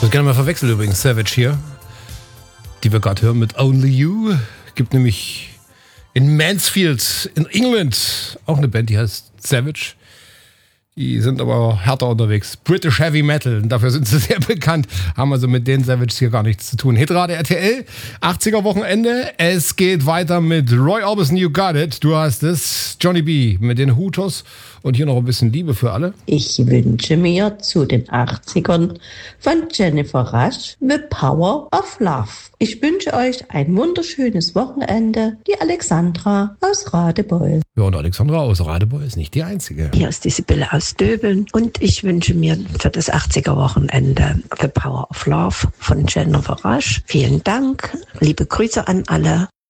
Das gerne mal verwechseln übrigens, Savage hier, die wir gerade hören mit Only You. Gibt nämlich in Mansfield in England auch eine Band, die heißt Savage. Die sind aber härter unterwegs. British Heavy Metal. Und dafür sind sie sehr bekannt. Haben also mit den Savages hier gar nichts zu tun. Hitrate RTL, 80er Wochenende. Es geht weiter mit Roy Orbison, You Got It. Du hast es. Johnny B. mit den Hutos. Und hier noch ein bisschen Liebe für alle. Ich wünsche mir zu den 80ern von Jennifer Rush The Power of Love. Ich wünsche euch ein wunderschönes Wochenende. Die Alexandra aus Radebeul. Ja, und Alexandra aus Radebeul ist nicht die einzige. Hier ist die Sibylle aus Döbeln und ich wünsche mir für das 80er-Wochenende The Power of Love von Jennifer Rush. Vielen Dank, liebe Grüße an alle.